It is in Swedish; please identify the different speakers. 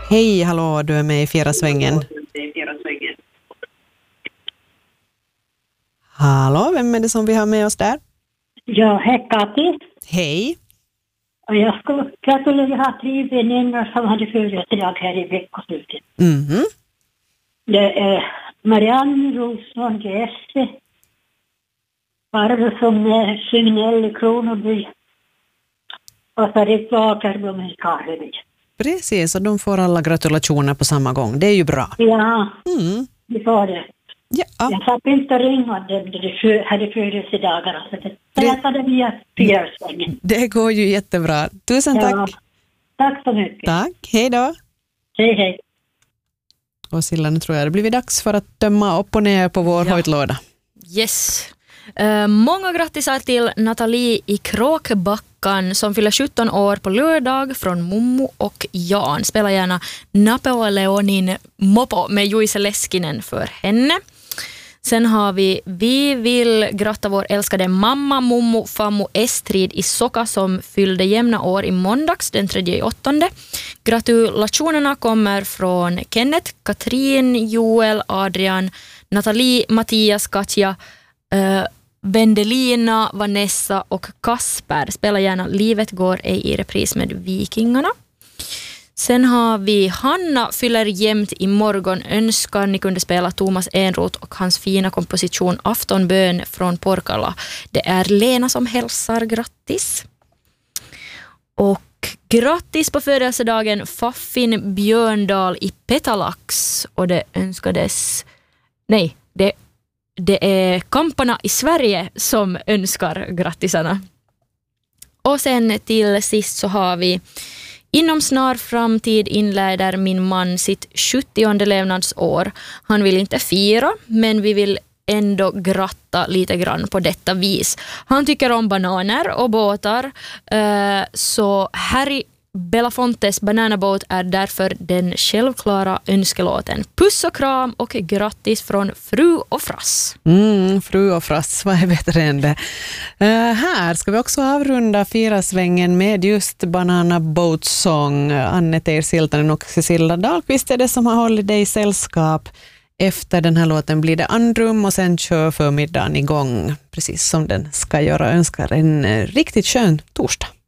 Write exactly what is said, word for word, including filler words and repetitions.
Speaker 1: Hej, hallå, du är med i Fjärra svängen. Hallå, vem är det som vi har med oss där?
Speaker 2: Ja, hej Kati.
Speaker 1: Hej.
Speaker 2: Och jag skulle gratulera tre väninnor som hade födelsedag här i veckoslutet.
Speaker 1: Mhm.
Speaker 2: Det är Marianne Rosson Gäste, Barbro som är Signell i Kronoby och Sarit Lagerblom i Karleby.
Speaker 1: Precis, och de får alla gratulationer på samma gång. Det är ju bra.
Speaker 2: Ja,
Speaker 1: Mm.
Speaker 2: vi får det.
Speaker 1: Ja.
Speaker 2: Jag satt inte ringa dem när de hade födelsedagar. Så det jag tar det via Fjärrsvängen.
Speaker 1: Det går ju jättebra. Tusen
Speaker 2: Ja,
Speaker 1: tack.
Speaker 2: tack så mycket.
Speaker 1: Tack, hej då.
Speaker 2: Hej, hej.
Speaker 1: Och Silla, nu tror jag det blir dags för att tömma upp och ner på vår
Speaker 3: Ja.
Speaker 1: höjdlåda.
Speaker 3: Yes. Uh, många grattisar till Nathalie i Kråkbackan som fyller sjutton år på lördag från Mommo och Jan. Spela gärna Napoleonin Mopo med Juise Leskinen för henne. Sen har vi, vi vill gratta vår älskade mamma Mommo Fammo Estrid i Soka som fyllde jämna år i måndags den tredje åttonde. Gratulationerna kommer från Kenneth, Katrin, Joel, Adrian, Nathalie, Mattias, Katja, uh, Vendelina, Vanessa och Kasper. Spela gärna Livet går ej i repris med Vikingarna. Sen har vi Hanna fyller jämt i morgon. Önskar ni kunde spela Thomas Enroth och hans fina komposition Aftonbön från Porkala. Det är Lena som hälsar, grattis. Och grattis på födelsedagen Faffin Björndal i Petalax. Och det önskades... Nej, det, det är kamparna i Sverige som önskar grattisarna. Och sen till sist så har vi... Inom snar framtid inleder min man sitt sjuttionde levnadsår. Han vill inte fira, men vi vill ändå gratta lite grann på detta vis. Han tycker om bananer och båtar, så Harry Belafontes Banana Boat är därför den självklara önskelåten. Puss och kram och grattis från Fru och Frass.
Speaker 1: Mm, Fru och Frass, vad är bättre än det? Uh, här ska vi också avrunda Fjärrasvängen med just Banana Boat Song. Anne Teir Siltanen och Cecilia Dahlqvist är det som har hållit dig i sällskap. Efter den här låten blir det andrum och sen kör förmiddagen igång precis som den ska göra. Önskar en riktigt skön torsdag.